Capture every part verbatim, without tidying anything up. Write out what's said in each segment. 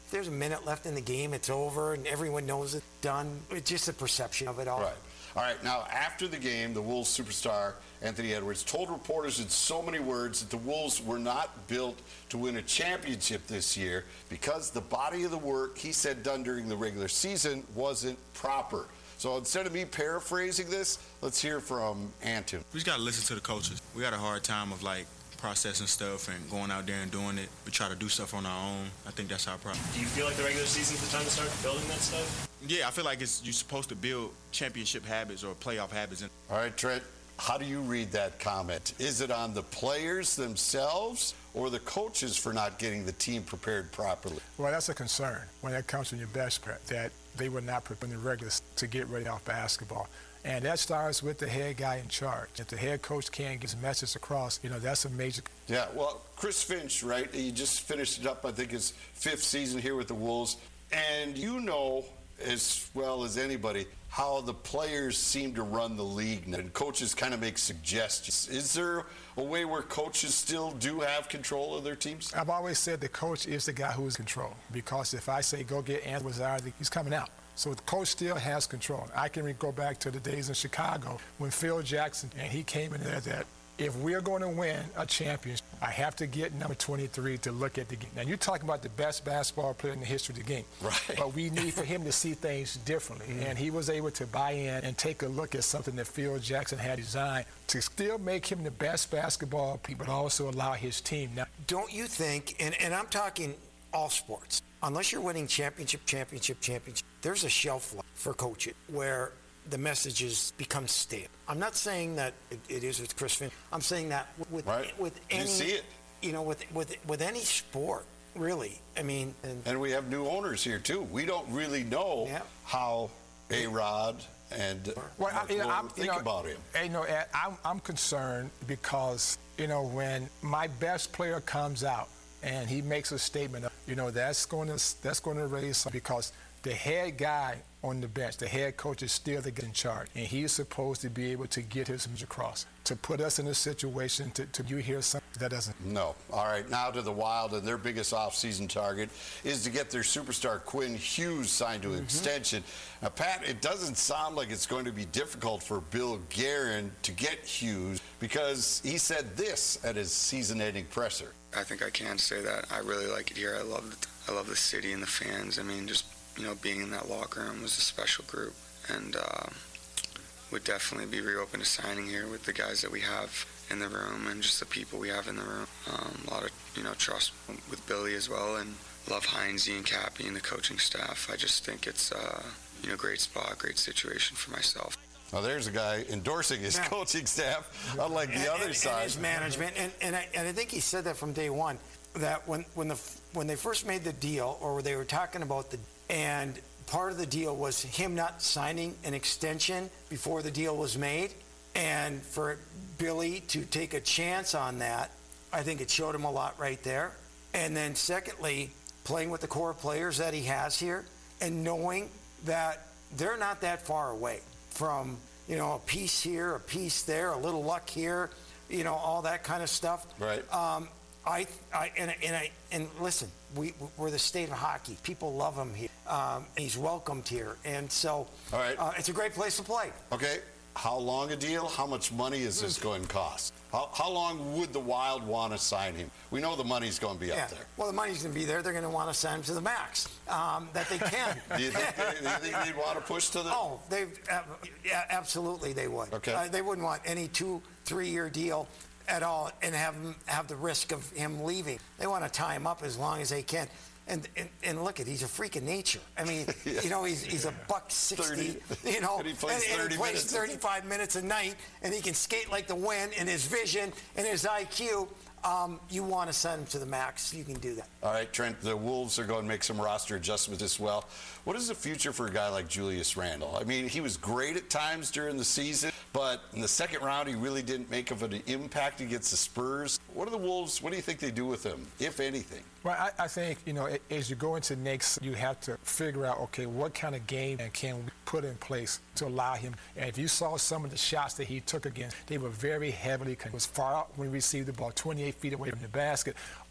there's a minute left in the game, it's over, and everyone knows it's done. It's just a perception of it all. Right. All right, now after the game, the Wolves superstar, Anthony Edwards, told reporters in so many words that the Wolves were not built to win a championship this year because the body of the work, he said, done during the regular season wasn't proper. So instead of me paraphrasing this, let's hear from Anton. We just got to listen to the coaches. We got a hard time of, like, processing stuff and going out there and doing it. We try to do stuff on our own. I think that's our problem. Do you feel like the regular season's the time to start building that stuff? Yeah, I feel like it's you're supposed to build championship habits or playoff habits. All right, Trent, how do you read that comment? Is it on the players themselves or the coaches for not getting the team prepared properly? Well, that's a concern when it comes from your best player, that they were not prepared in the regulars to get ready off basketball. And that starts with the head guy in charge. If the head coach can't get his message across, you know, that's a major... Yeah, well, Chris Finch, right, he just finished it up, I think, his fifth season here with the Wolves. And you know as well as anybody how the players seem to run the league and coaches kind of make suggestions. Is there a way where coaches still do have control of their teams? I've always said the coach is the guy who is in control, because if I say go get Anthony Edwards, he's coming out. So the coach still has control. I can go back to the days in Chicago when Phil Jackson, and he came in there that if we're going to win a championship, I have to get number twenty-three to look at the game. Now, you're talking about the best basketball player in the history of the game. Right. But we need for him to see things differently. Mm. And he was able to buy in and take a look at something that Phil Jackson had designed to still make him the best basketball player, but also allow his team. Now, don't you think, and, and I'm talking all sports, unless you're winning championship, championship, championship, there's a shelf life for coaches where the messages become stale. I'm not saying that it, it is with Chris Finch. I'm saying that with right. with any, you see it. You know, with with with any sport, really. I mean, and, and we have new owners here too. We don't really know yeah. how A-Rod and well, Mark I, you know, Lord think you know, about him. You know, I'm I'm concerned because you know when my best player comes out and he makes a statement, you know, that's going to that's going to raise some, because the head guy on the bench, the head coach, is still the guy in charge, and he's supposed to be able to get his message across, to put us in a situation to, to you hear something that doesn't. No. All right, now to the Wild, and their biggest offseason target is to get their superstar Quinn Hughes signed to an mm-hmm. extension. Now, Pat, it doesn't sound like it's going to be difficult for Bill Guerin to get Hughes, because he said this at his season-ending presser. I think I can say that. I really like it here. I love the, I love the city and the fans. I mean, just, you know, being in that locker room was a special group, and uh, would definitely be reopen to signing here with the guys that we have in the room and just the people we have in the room. Um, a lot of, you know, trust with Billy as well, and love Heinze and Cappy and the coaching staff. I just think it's, uh, you know, great spot, great situation for myself. Well, there's a guy endorsing his yeah. coaching staff, unlike the and, other and, side. And his management, and and I, and I think he said that from day one, that when when the when they first made the deal, or they were talking about the, and part of the deal was him not signing an extension before the deal was made, and for Billy to take a chance on that, I think it showed him a lot right there. And then secondly, playing with the core players that he has here, and knowing that they're not that far away from, you know, a piece here, a piece there, a little luck here, you know, all that kind of stuff. Right. Um, I, I, and, and I, and listen, we, we're the state of hockey. People love him here. Um, he's welcomed here, and so all right. uh, it's a great place to play. Okay. How long a deal? How much money is this going to cost? How, how long would the Wild want to sign him? We know the money's going to be yeah. up there. Well, the money's going to be there. They're going to want to sign him to the max um, that they can. do, you think they, do you think they'd want to push to the? Oh, they, uh, yeah, absolutely they would. Okay. Uh, they wouldn't want any two, three-year deal at all and have him have the risk of him leaving. They want to tie him up as long as they can. And, and and look at, he's a freak of nature. I mean, yeah. you know, he's he's a buck sixty. thirty, you know, and he plays, and, and he plays minutes. thirty-five minutes a night, and he can skate like the wind. And his vision and his I Q. Um, you want to send him to the max, you can do that. All right, Trent, the Wolves are going to make some roster adjustments as well. What is the future for a guy like Julius Randle? I mean, he was great at times during the season, but in the second round, he really didn't make of an impact against the Spurs. What are the Wolves, what do you think they do with him, if anything? Well, I, I think, you know, as you go into next, you have to figure out, okay, what kind of game can we put in place to allow him. And if you saw some of the shots that he took against, they were very heavily, was far out when he received the ball, twenty-eight feet away from the basket.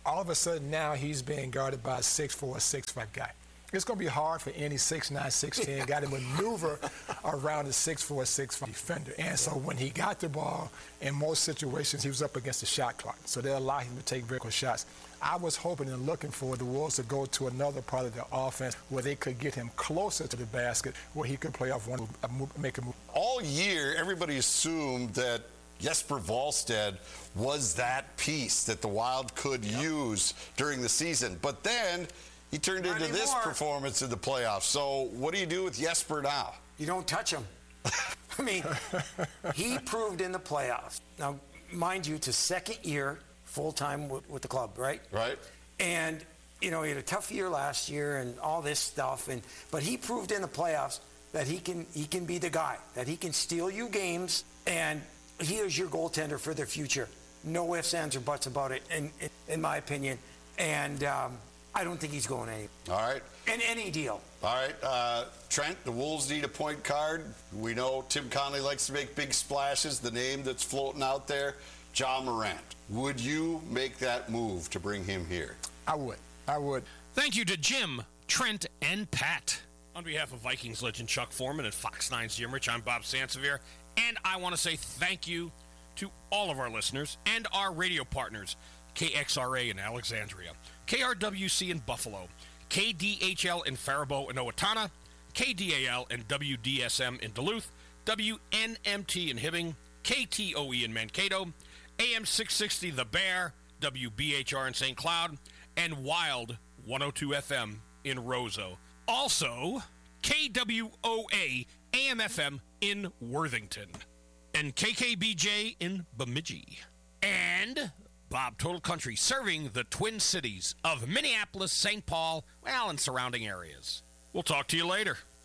all of a sudden now he's being guarded by a six four, six five guy. It's going to be hard for any six nine, six ten guy to maneuver around a six four, six five defender. And so when he got the ball, in most situations, he was up against the shot clock. So they allow him to take vertical shots. I was hoping and looking for the Wolves to go to another part of their offense where they could get him closer to the basket, where he could play off one, make a move. All year, everybody assumed that Jesper Wallstedt was that piece that the Wild could yep. use during the season. But then he turned Not into anymore. this performance in the playoffs. So what do you do with Jesper now? You don't touch him. I mean, he proved in the playoffs. Now, mind you, it's his second year full-time with, with the club, right? Right. And, you know, he had a tough year last year and all this stuff. And but he proved in the playoffs that he can he can be the guy, that he can steal you games, and he is your goaltender for the future. No ifs, ands, or buts about it, in, in, in my opinion. And um, I don't think he's going anywhere. All right. In any deal. All right. Uh, Trent, the Wolves need a point guard. We know Tim Connolly likes to make big splashes. The name that's floating out there, Ja Morant. Would you make that move to bring him here? I would. I would. Thank you to Jim, Trent, and Pat. On behalf of Vikings legend Chuck Foreman and Fox nine's Jim Rich, I'm Bob Sansevier. And I want to say thank you to all of our listeners and our radio partners, K X R A in Alexandria, K R W C in Buffalo, K D H L in Faribault and Owatonna, K D A L and W D S M in Duluth, W N M T in Hibbing, K T O E in Mankato, A M six sixty The Bear, W B H R in Saint Cloud, and Wild one oh two F M in Roseau. Also, K W O A A M F M in Worthington, and K K B J in Bemidji, and Bob Total Country serving the Twin Cities of Minneapolis, Saint Paul, well, and surrounding areas. We'll talk to you later.